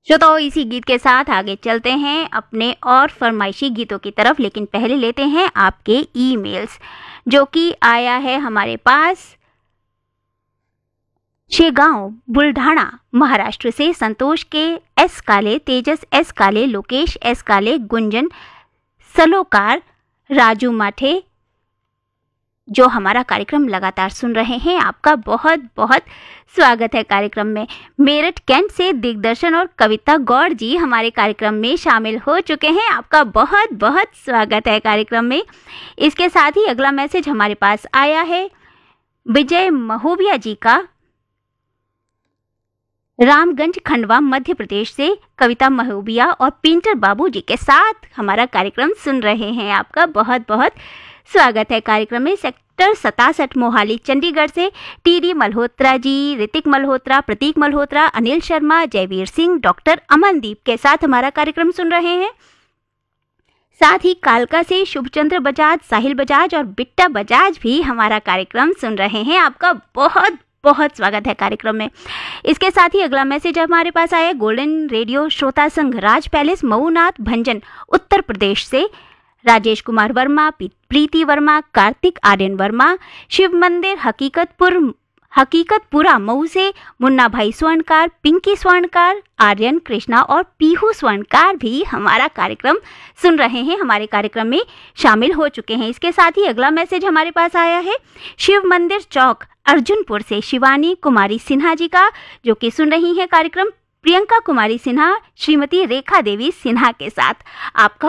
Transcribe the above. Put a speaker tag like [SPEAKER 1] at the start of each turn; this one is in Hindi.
[SPEAKER 1] श्रोताओं, इसी गीत के साथ आगे चलते हैं अपने और फरमाइशी गीतों की तरफ, लेकिन पहले लेते हैं आपके ईमेल्स, जो कि आया है हमारे पास शेगांव बुल्ढाणा महाराष्ट्र से। संतोष के एस काले, तेजस एस काले, लोकेश एस काले, गुंजन सलोकार, राजू माठे, जो हमारा कार्यक्रम लगातार सुन रहे हैं, आपका बहुत बहुत स्वागत है कार्यक्रम में। मेरठ कैंट से दिग्दर्शन और कविता गौड़ जी हमारे कार्यक्रम में शामिल हो चुके हैं, आपका बहुत बहुत स्वागत है कार्यक्रम में। इसके साथ ही अगला मैसेज हमारे पास आया है विजय महोबिया जी का, रामगंज खंडवा मध्य प्रदेश से। कविता महोबिया और पेंटर बाबू जी के साथ हमारा कार्यक्रम सुन रहे हैं, आपका बहुत बहुत स्वागत है कार्यक्रम में। सेक्टर 67 मोहाली चंडीगढ़ से टीडी मल्होत्रा जी, ऋतिक मल्होत्रा, प्रतीक मल्होत्रा, अनिल शर्मा, जयवीर सिंह, डॉक्टर अमनदीप के साथ हमारा कार्यक्रम सुन रहे हैं। साथ ही कालका से शुभचंद्र बजाज, साहिल बजाज और बिट्टा बजाज भी हमारा कार्यक्रम सुन रहे हैं, आपका बहुत बहुत स्वागत है कार्यक्रम में। इसके साथ ही अगला मैसेज हमारे पास आया गोल्डन रेडियो श्रोता संघ, राज पैलेस, मऊनाथ, भंजन, उत्तर प्रदेश से। राजेश कुमार वर्मा, प्रीति वर्मा, कार्तिक आर्यन वर्मा, शिव मंदिर हकीकतपुरा मऊ से मुन्ना भाई स्वर्णकार, पिंकी स्वर्णकार, आर्यन कृष्णा और पीहू स्वर्णकार भी हमारा कार्यक्रम सुन रहे हैं, हमारे कार्यक्रम में शामिल हो चुके हैं। इसके साथ ही अगला मैसेज हमारे पास आया है शिव मंदिर चौक अर्जुनपुर से शिवानी कुमारी सिन्हा जी का, जो कि सुन रही है कार्यक्रम प्रियंका कुमारी सिन्हा, श्रीमती रेखा देवी सिन्हा के साथ। आपका